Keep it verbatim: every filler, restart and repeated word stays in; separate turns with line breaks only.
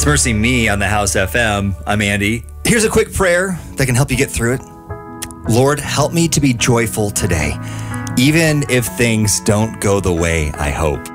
It's Mercy Me on the House F M. I'm Andy. Here's a quick prayer that can help you get through it. Lord, help me to be joyful today, even if things don't go the way I hope.